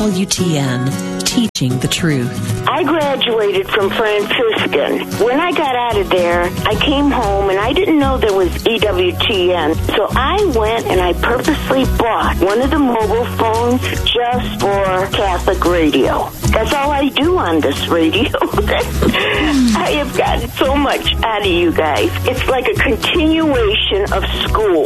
EWTN, teaching the truth. I graduated from Franciscan. When I got out of there, I came home and I didn't know there was EWTN. So I went and I purposely bought one of the mobile phones just for Catholic radio. That's all I do on this radio. I have gotten so much out of you guys. It's like a continuation of school.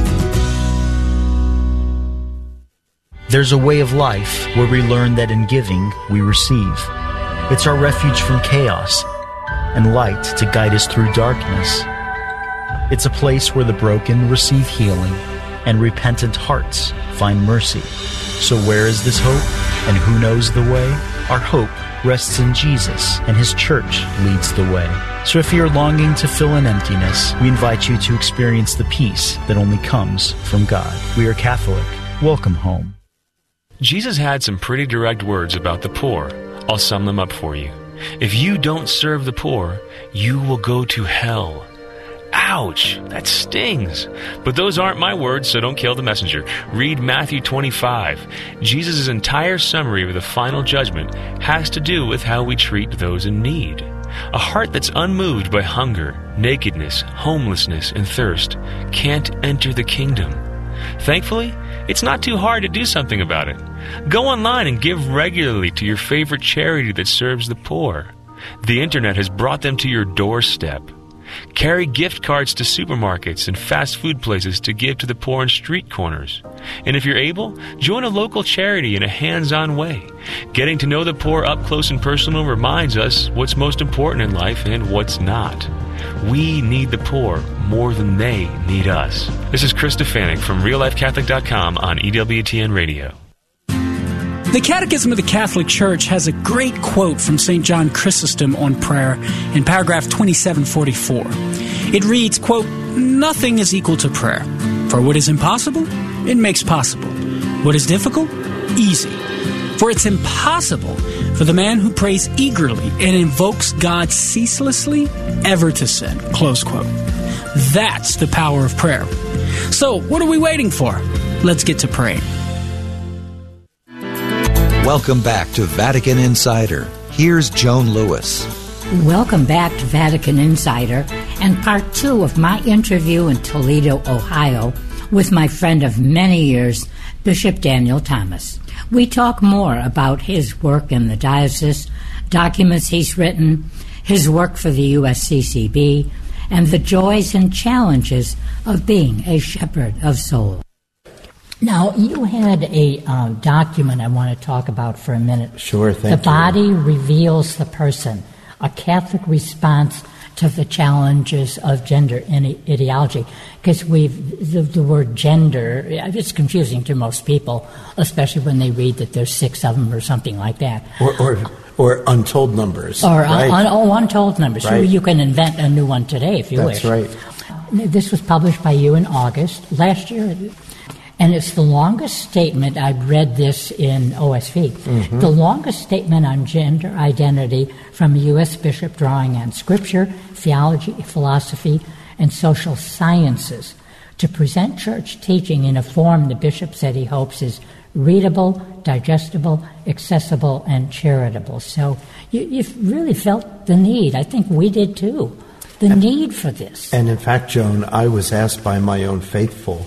There's a way of life where we learn that in giving, we receive. It's our refuge from chaos and light to guide us through darkness. It's a place where the broken receive healing and repentant hearts find mercy. So where is this hope, and who knows the way? Our hope rests in Jesus, and His church leads the way. So if you're longing to fill an emptiness, we invite you to experience the peace that only comes from God. We are Catholic. Welcome home. Jesus had some pretty direct words about the poor. I'll sum them up for you. If you don't serve the poor, you will go to hell. Ouch! That stings. But those aren't my words, so don't kill the messenger. Read Matthew 25. Jesus' entire summary of the final judgment has to do with how we treat those in need. A heart that's unmoved by hunger, nakedness, homelessness, and thirst can't enter the kingdom. Thankfully, it's not too hard to do something about it. Go online and give regularly to your favorite charity that serves the poor. The internet has brought them to your doorstep. Carry gift cards to supermarkets and fast food places to give to the poor on street corners. And if you're able, join a local charity in a hands-on way. Getting to know the poor up close and personal reminds us what's most important in life and what's not. We need the poor more than they need us. This is Chris Stefanik from RealLifeCatholic.com on EWTN Radio. The Catechism of the Catholic Church has a great quote from St. John Chrysostom on prayer in paragraph 2744. It reads, quote, "Nothing is equal to prayer. For what is impossible, it makes possible. What is difficult, easy. For it's impossible for the man who prays eagerly and invokes God ceaselessly ever to sin." Close quote. That's the power of prayer. So, what are we waiting for? Let's get to praying. Welcome back to Vatican Insider. Here's Joan Lewis. Welcome back to Vatican Insider and part 2 of my interview in Toledo, Ohio, with my friend of many years, Bishop Daniel Thomas. We talk more about his work in the diocese, documents he's written, his work for the USCCB, and the joys and challenges of being a shepherd of souls. Now, you had a document I want to talk about for a minute. Sure, thank you. The Body Reveals the Person, a Catholic response to the challenges of gender ideology. Because the word gender, it's confusing to most people, especially when they read that there's 6 of them or something like that. Or untold numbers. Or right? Untold numbers. Right. You can invent a new one today if you wish. That's right. This was published by you in August last year. And it's the longest statement. I've read this in OSV. Mm-hmm. The longest statement on gender identity from a U.S. bishop drawing on scripture, theology, philosophy, and social sciences to present church teaching in a form the bishop said he hopes is readable, digestible, accessible, and charitable. So you really felt the need. I think we did too. The need for this. And in fact, Joan, I was asked by my own faithful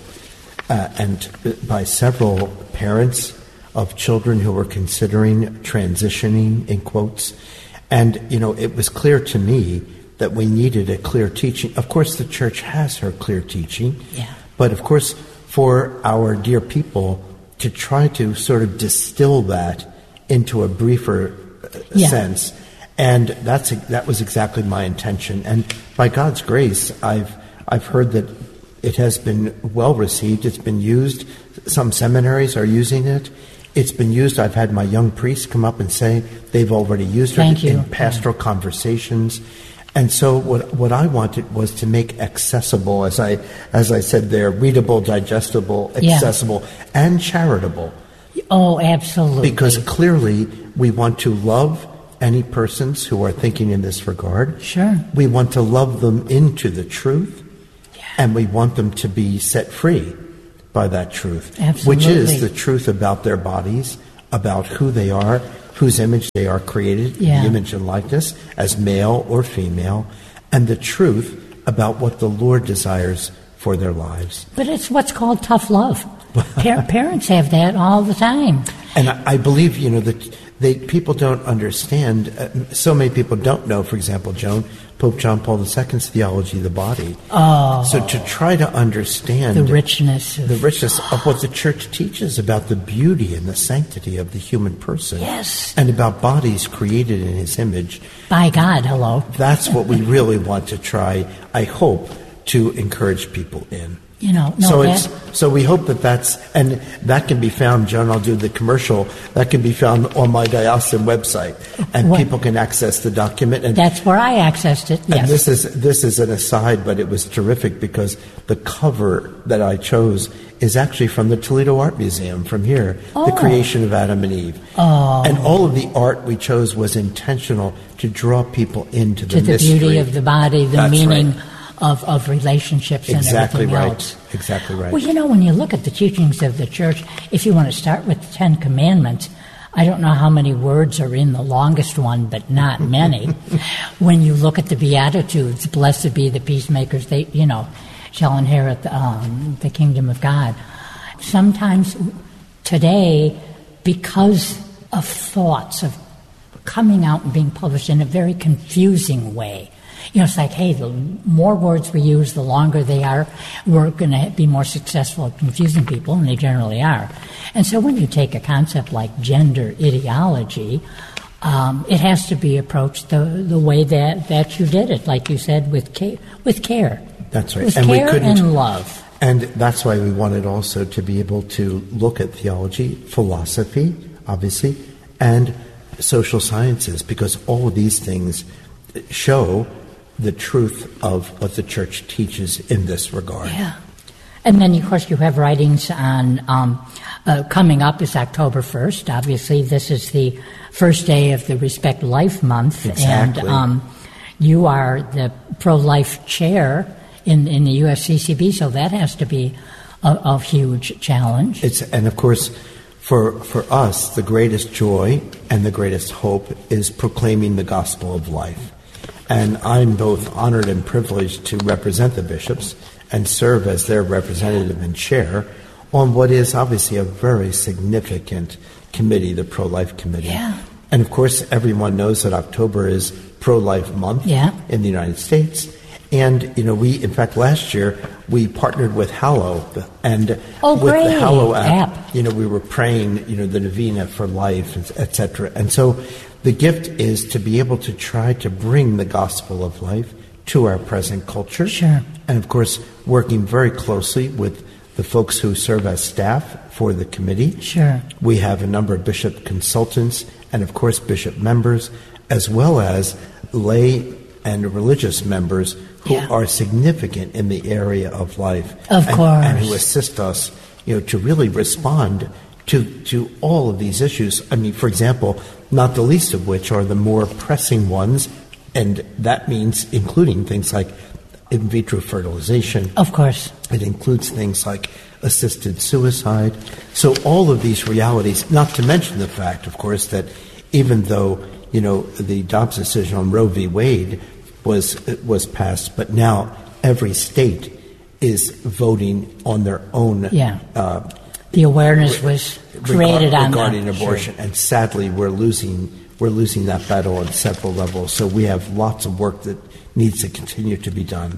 and by several parents of children who were considering transitioning, in quotes. And, it was clear to me that we needed a clear teaching. Of course, the church has her clear teaching. Yeah. But, of course, for our dear people to try to sort of distill that into a briefer sense. And that was exactly my intention. And by God's grace, I've heard that it has been well received. It's been used. Some seminaries are using it. It's been used. I've had my young priests come up and say they've already used it in pastoral conversations. And so what I wanted was to make accessible, as I said there, readable, digestible, accessible, and charitable. Oh, absolutely. Because clearly we want to love any persons who are thinking in this regard. Sure. We want to love them into the truth. And we want them to be set free by that truth, Absolutely. which is the truth about their bodies, about who they are, whose image they are created, the image and likeness, as male or female, and the truth about what the Lord desires for their lives. But it's what's called tough love. Parents have that all the time. And I believe, that people don't understand. So many people don't know, for example, Joan, Pope John Paul II's theology of the body. Oh. So to try to understand the richness of what the Church teaches about the beauty and the sanctity of the human person. Yes. And about bodies created in His image. By God, hello. That's what we really want to try, I hope, to encourage people in. So we hope that's, and that can be found, Joan, I'll do the commercial, that can be found on my diocesan website, and people can access the document. And that's where I accessed it, yes. And this is an aside, but it was terrific because the cover that I chose is actually from the Toledo Art Museum, from here, The Creation of Adam and Eve. Oh. And all of the art we chose was intentional to draw people into the mystery. To the beauty of the body, the That's meaning right. Of relationships and everything else. Exactly right. Well, when you look at the teachings of the Church, if you want to start with the Ten Commandments, I don't know how many words are in the longest one, but not many. When you look at the Beatitudes, blessed be the peacemakers, they, shall inherit the kingdom of God. Sometimes today, because of thoughts of coming out and being published in a very confusing way, it's like, hey, the more words we use, the longer they are, we're going to be more successful at confusing people, and they generally are. And so when you take a concept like gender ideology, it has to be approached the way that you did it, like you said, with care. That's right. With and care we couldn't, and love. And that's why we wanted also to be able to look at theology, philosophy, obviously, and social sciences, because all of these things show the truth of what the Church teaches in this regard. Yeah. And then, of course, you have writings on, coming up is October 1st. Obviously, this is the first day of the Respect Life Month. Exactly. And you are the pro-life chair in the USCCB, so that has to be a huge challenge. And, of course, for us, the greatest joy and the greatest hope is proclaiming the gospel of life. And I'm both honored and privileged to represent the bishops and serve as their representative and chair on what is obviously a very significant committee, the Pro-Life Committee. Yeah. And, of course, everyone knows that October is Pro-Life Month in the United States. And, we, in fact, last year, we partnered with Hallow. And with great. the Hallow app, we were praying, the Novena for Life, et cetera. And so the gift is to be able to try to bring the gospel of life to our present culture. Sure. And, of course, working very closely with the folks who serve as staff for the committee. Sure. We have a number of bishop consultants and, of course, bishop members, as well as lay and religious members who are significant in the area of life. Of course. And who assist us, to really respond to all of these issues. I mean, for example, not the least of which are the more pressing ones, and that means including things like in vitro fertilization. Of course. It includes things like assisted suicide. So all of these realities, not to mention the fact, of course, that even though, the Dobbs decision on Roe v. Wade was passed, but now every state is voting on their own. Yeah. The awareness was created regarding abortion, and sadly, we're losing that battle on several levels. So we have lots of work that needs to continue to be done.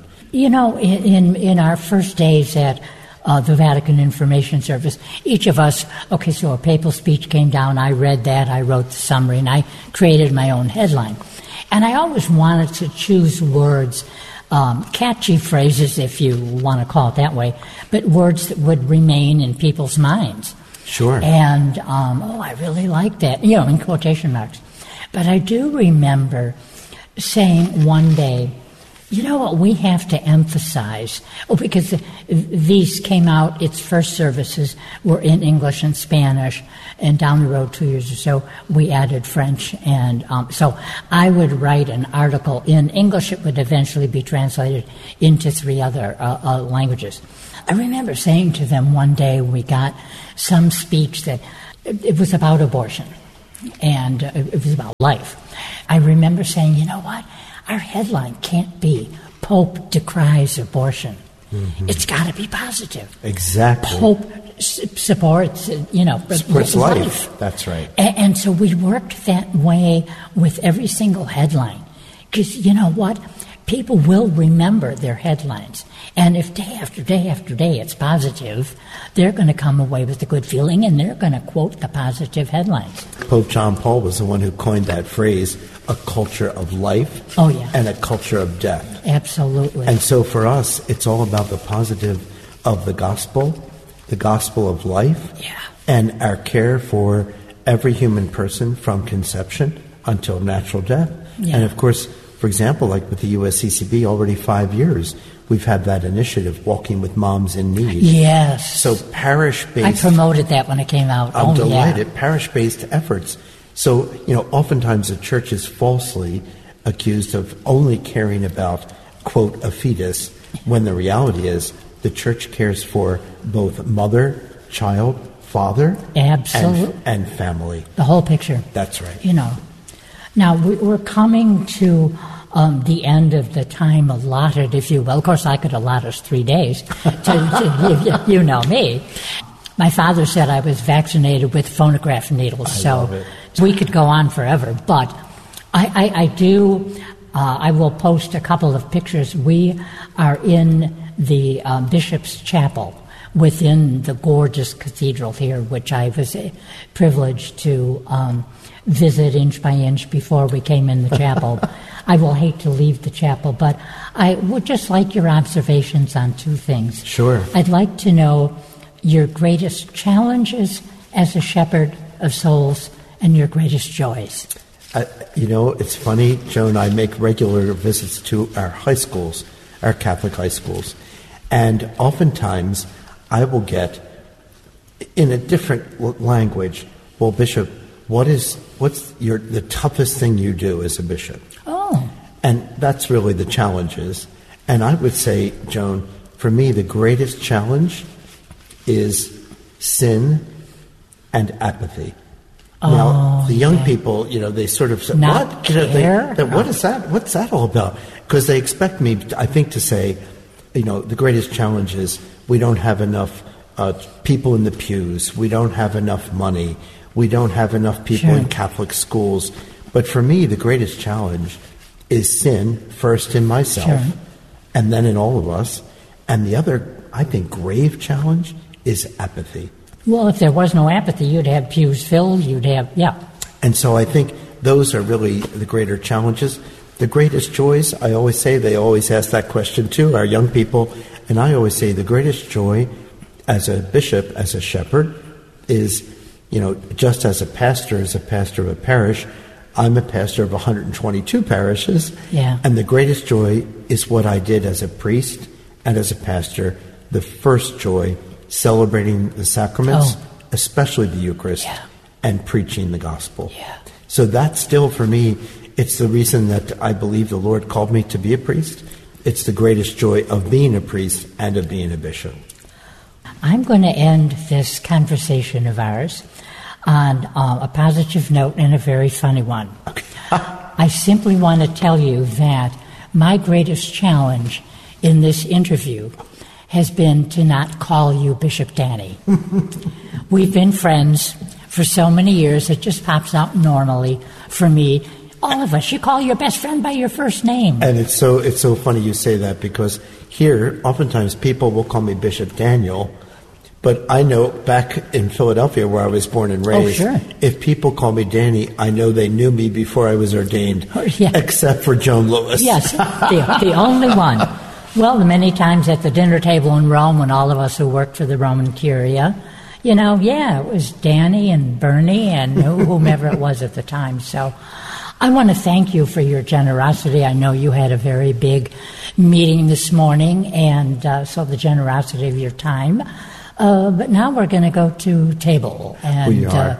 In our first days at the Vatican Information Service, each of us, so a papal speech came down, I read that, I wrote the summary, and I created my own headline. And I always wanted to choose words, catchy phrases, if you want to call it that way, but words that would remain in people's minds. Sure. And, I really like that, in quotation marks. But I do remember saying one day, what we have to emphasize, because these came out, its first services were in English and Spanish, and down the road 2 years or so, we added French. And so I would write an article in English. It would eventually be translated into 3 other languages. I remember saying to them one day, we got some speech that it was about abortion, and it was about life. I remember saying, you know what, our headline can't be Pope decries abortion. Mm-hmm. It's got to be positive. Exactly. Pope supports, supports life. That's right. And so we worked that way with every single headline. Because you know what? People will remember their headlines. And if day after day after day it's positive, they're going to come away with a good feeling, and they're going to quote the positive headlines. Pope John Paul was the one who coined that phrase, a culture of life and a culture of death. Absolutely. And so for us, it's all about the positive of the gospel of life, and our care for every human person from conception until natural death. Yeah. And of course, for example, like with the USCCB, already 5 years, we've had that initiative, Walking with Moms in Need. Yes. So parish-based... I promoted that when it came out. I'm delighted. Yeah. Parish-based efforts. So, oftentimes the church is falsely accused of only caring about, quote, a fetus, when the reality is the church cares for both mother, child, father, and family. The whole picture. That's right. Now, we're coming to the end of the time allotted, if you will. Of course, I could allot us 3 days. You know me. My father said I was vaccinated with phonograph needles, so we could go on forever. But I will post a couple of pictures. We are in the Bishop's Chapel within the gorgeous cathedral here, which I was privileged to visit inch by inch before we came in the chapel. I will hate to leave the chapel, but I would just like your observations on two things. Sure. I'd like to know your greatest challenges as a shepherd of souls and your greatest joys. It's funny, Joan, I make regular visits to our high schools, our Catholic high schools, and oftentimes I will get, in a different language, well, Bishop, what's the toughest thing you do as a bishop? Oh. And that's really the challenges. And I would say, Joan, for me, the greatest challenge is sin and apathy. Now, the young people, they sort of say, what? What is that? What's that all about? Because they expect me, I think, to say, the greatest challenge is we don't have enough people in the pews. We don't have enough money. We don't have enough people in Catholic schools. But for me, the greatest challenge is sin, first in myself, and then in all of us. And the other, I think, grave challenge is apathy. Well, if there was no apathy, you'd have pews filled, And so I think those are really the greater challenges. The greatest joys, I always say, they always ask that question too, our young people, and I always say the greatest joy as a bishop, as a shepherd, is, just as a pastor of a parish, I'm a pastor of 122 parishes, and the greatest joy is what I did as a priest and as a pastor, the first joy, celebrating the sacraments, especially the Eucharist, and preaching the gospel. So that's still, for me, it's the reason that I believe the Lord called me to be a priest. It's the greatest joy of being a priest and of being a bishop. I'm going to end this conversation of ours on a positive note and a very funny one. I simply want to tell you that my greatest challenge in this interview has been to not call you Bishop Danny. We've been friends for so many years, it just pops out normally for me. All of us, you call your best friend by your first name. And it's so funny you say that, because here, oftentimes people will call me Bishop Daniel, but I know back in Philadelphia where I was born and raised, if people call me Danny, I know they knew me before I was ordained, except for Joan Lewis. Yes, the only one. Well, the many times at the dinner table in Rome when all of us who worked for the Roman Curia, it was Danny and Bernie and whomever it was at the time. So I want to thank you for your generosity. I know you had a very big meeting this morning, and so the generosity of your time. But now we're going to go to table and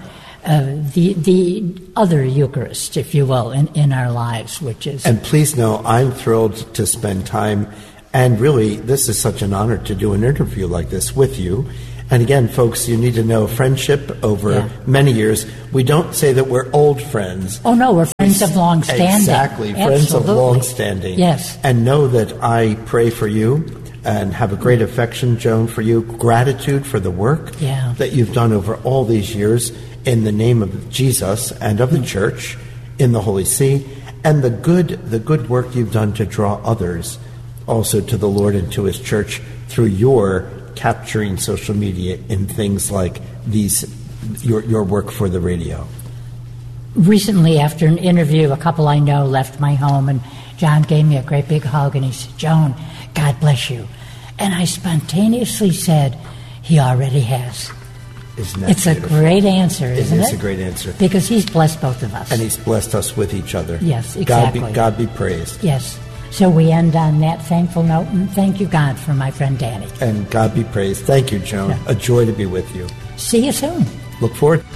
the other Eucharist, if you will, in our lives, which is... And please know, I'm thrilled to spend time, and really, this is such an honor to do an interview like this with you. And again, folks, you need to know friendship over many years. We don't say that we're old friends. Oh, no, we're friends of long standing. Exactly, friends of long standing. Yes. And know that I pray for you and have a great affection, Joan, for you. Gratitude for the work that you've done over all these years in the name of Jesus and of the church in the Holy See, and the good work you've done to draw others also to the Lord and to his church through your capturing social media in things like these, your work for the radio. Recently, after an interview, a couple I know left my home, and John gave me a great big hug, and he said, "Joan, God bless you." And I spontaneously said, "He already has." Isn't that It's beautiful? A great answer, isn't it? It is a great answer. Because he's blessed both of us. And he's blessed us with each other. Yes, exactly. God be praised. Yes. So we end on that thankful note, and thank you, God, for my friend Danny. And God be praised. Thank you, Joan. Yeah. A joy to be with you. See you soon. Look forward.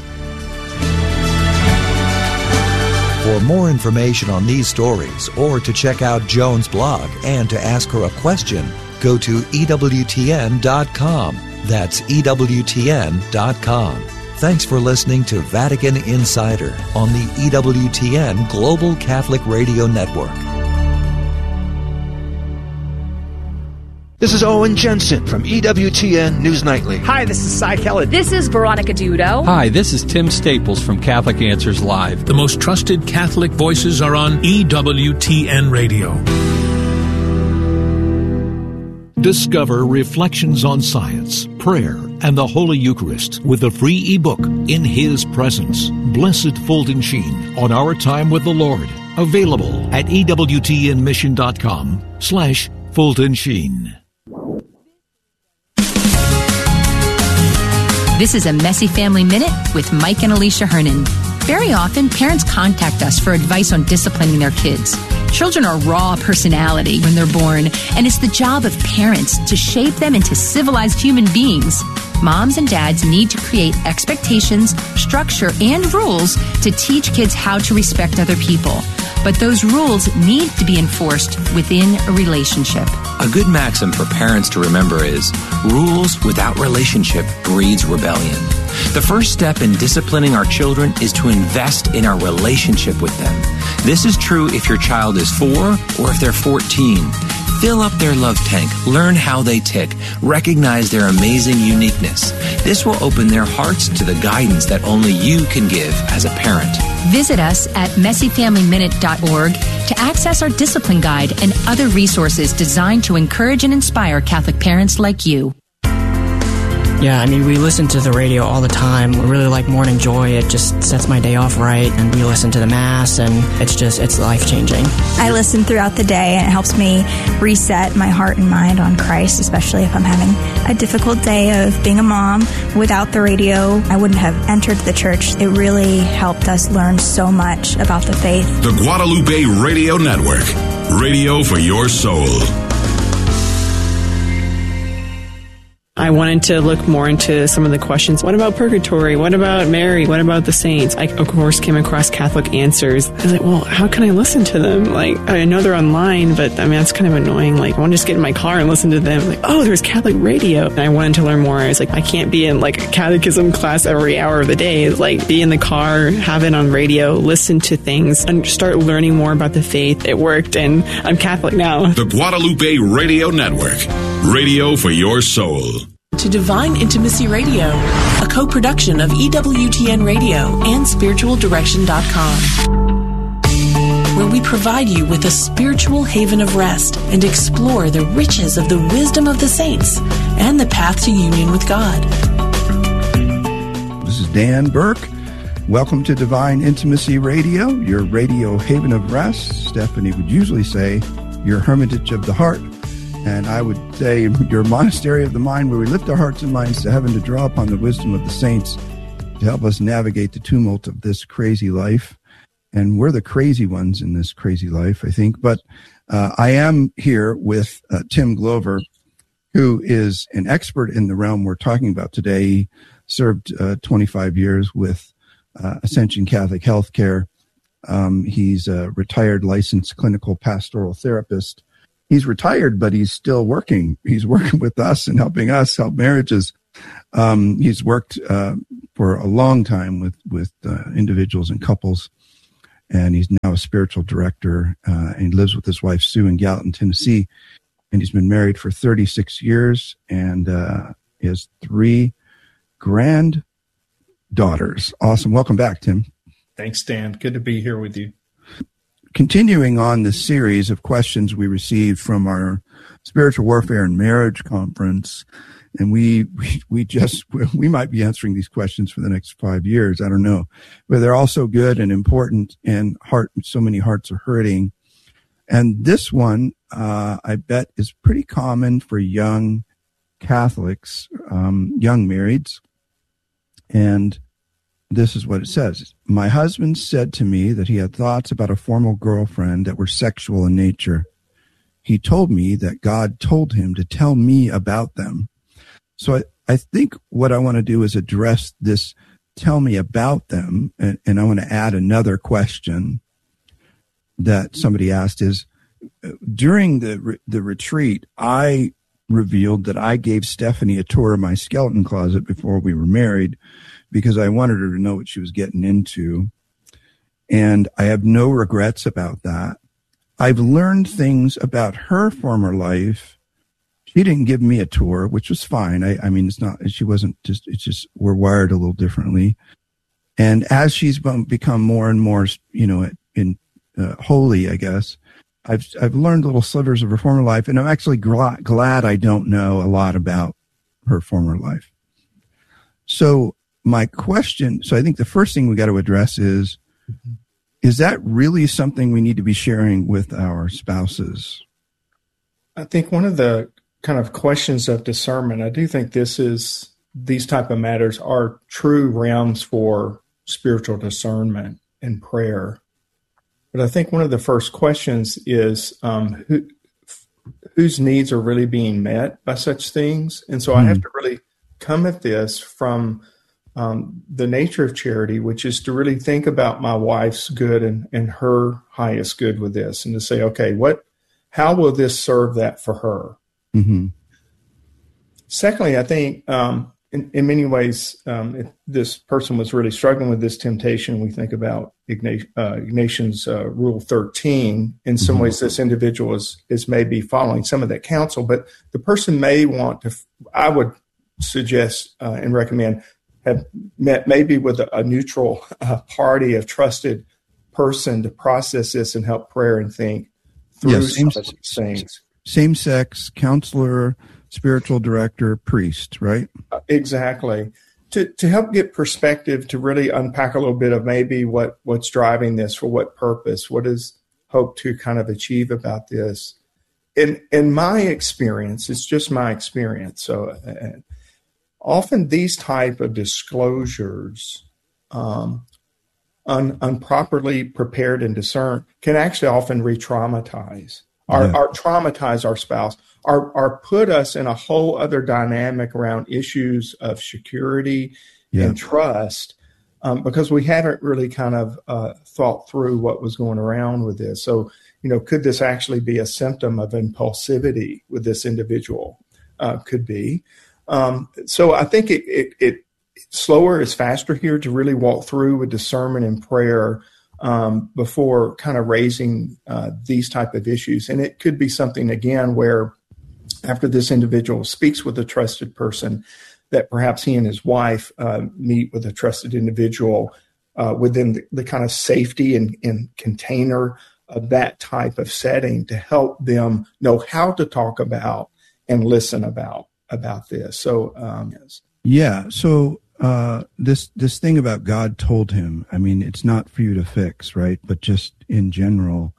For more information on these stories, or to check out Joan's blog and to ask her a question, go to EWTN.com. That's EWTN.com. Thanks for listening to Vatican Insider on the EWTN Global Catholic Radio Network. This is Owen Jensen from EWTN News Nightly. Hi, this is Cy Kelly. This is Veronica Dudo. Hi, this is Tim Staples from Catholic Answers Live. The most trusted Catholic voices are on EWTN Radio. Discover Reflections on Science, Prayer, and the Holy Eucharist with the free ebook In His Presence. Blessed Fulton Sheen on Our Time with the Lord. Available at EWTNmission.com/Fulton Sheen. This is a Messy Family Minute with Mike and Alicia Hernan. Very often, parents contact us for advice on disciplining their kids. Children are raw personality when they're born, and it's the job of parents to shape them into civilized human beings. Moms and dads need to create expectations, structure, and rules to teach kids how to respect other people. But those rules need to be enforced within a relationship. A good maxim for parents to remember is, rules without relationship breeds rebellion. The first step in disciplining our children is to invest in our relationship with them. This is true if your child is 4 or if they're 14. Fill up their love tank, learn how they tick, recognize their amazing uniqueness. This will open their hearts to the guidance that only you can give as a parent. Visit us at messyfamilyminute.org to access our discipline guide and other resources designed to encourage and inspire Catholic parents like you. Yeah, I mean, we listen to the radio all the time. We really like Morning Joy. It just sets my day off right. And we listen to the Mass, and it's life-changing. I listen throughout the day, and it helps me reset my heart and mind on Christ, especially if I'm having a difficult day of being a mom. Without the radio, I wouldn't have entered the church. It really helped us learn so much about the faith. The Guadalupe Radio Network. Radio for your soul. I wanted to look more into some of the questions. What about purgatory? What about Mary? What about the saints? I, of course, came across Catholic Answers. I was like, well, how can I listen to them? Like, I know they're online, but I mean, that's kind of annoying. Like, I want to just get in my car and listen to them. Like, oh, there's Catholic radio. And I wanted to learn more. I was like, I can't be in like a catechism class every hour of the day. It's like, be in the car, have it on radio, listen to things, and start learning more about the faith. It worked, and I'm Catholic now. The Guadalupe Radio Network. Radio for your soul. To Divine Intimacy Radio, a co-production of EWTN Radio and SpiritualDirection.com, where we provide you with a spiritual haven of rest and explore the riches of the wisdom of the saints and the path to union with God. This is Dan Burke. Welcome to Divine Intimacy Radio, your radio haven of rest. Stephanie would usually say your hermitage of the heart. And I would say your monastery of the mind, where we lift our hearts and minds to heaven to draw upon the wisdom of the saints to help us navigate the tumult of this crazy life. And we're the crazy ones in this crazy life, I think. But I am here with Tim Glover, who is an expert in the realm we're talking about today. He served 25 years with Ascension Catholic Healthcare. He's a retired licensed clinical pastoral therapist. He's retired, but he's still working. He's working with us and helping us help marriages He's worked for a long time with individuals and couples, and he's now a spiritual director, and he lives with his wife, Sue, in Gallatin, Tennessee, and he's been married for 36 years, and he has 3 granddaughters. Awesome. Welcome back, Tim. Thanks, Dan. Good to be here with you. Continuing on the series of questions we received from our Spiritual Warfare and Marriage Conference, and we might be answering these questions for the next 5 years. I don't know, but they're also good and important, and so many hearts are hurting. And this one, I bet, is pretty common for young Catholics, young marrieds. And this is what it says. My husband said to me that he had thoughts about a former girlfriend that were sexual in nature. He told me that God told him to tell me about them. So I think what I want to do is address this, tell me about them. And I want to add another question that somebody asked is, during the retreat, I revealed that I gave Stephanie a tour of my skeleton closet before we were married because I wanted her to know what she was getting into. And I have no regrets about that. I've learned things about her former life. She didn't give me a tour, which was fine. I mean, it's just we're wired a little differently. And as she's become more and more, holy, I guess, I've learned little slivers of her former life, and I'm actually glad I don't know a lot about her former life. So my question, I think the first thing we got to address is that really something we need to be sharing with our spouses? I think one of the kind of questions of discernment, I do think these type of matters are true realms for spiritual discernment and prayer. But I think one of the first questions is whose needs are really being met by such things. And so I have to really come at this from the nature of charity, which is to really think about my wife's good and her highest good with this, and to say, okay, how will this serve that for her? Mm-hmm. Secondly, I think in many ways, if this person was really struggling with this temptation, we think about Ignatian's Rule 13. In some ways, this individual is maybe following some of that counsel, but the person may want to, I would suggest and recommend, have met maybe with a neutral party, a trusted person to process this and help prayer and think through some of these things. Same-sex, counselor, spiritual director, priest, right? Exactly. To help get perspective, to really unpack a little bit of maybe what's driving this, for what purpose, what is hope to kind of achieve about this. In my experience, it's just my experience. So often these type of disclosures, unproperly prepared and discerned, can actually often re-traumatize or traumatize our spouse, or put us in a whole other dynamic around issues of security and trust, because we haven't really kind of thought through what was going around with this. So, could this actually be a symptom of impulsivity with this individual? Could be. So I think it slower is faster here to really walk through with discernment and prayer before kind of raising these type of issues. And it could be something, again, where after this individual speaks with a trusted person, that perhaps he and his wife meet with a trusted individual within the kind of safety and container of that type of setting to help them know how to talk about and listen about this. So, yes. So this thing about God told him, I mean, it's not for you to fix, right? But just in general,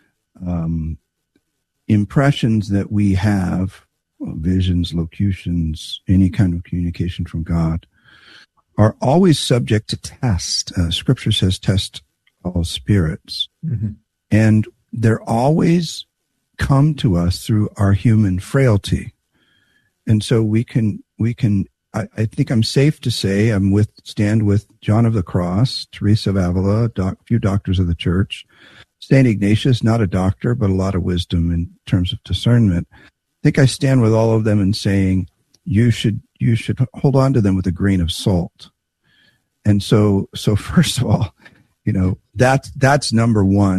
impressions that we have, visions, locutions, any kind of communication from God, are always subject to test. Scripture says, test all spirits. Mm-hmm. And they're always come to us through our human frailty. And so we can, I think I'm safe to say stand with John of the Cross, Teresa of Avila, a few doctors of the church, St. Ignatius, not a doctor, but a lot of wisdom in terms of discernment. I think I stand with all of them in saying you should hold on to them with a grain of salt. And so first of all, that's number one.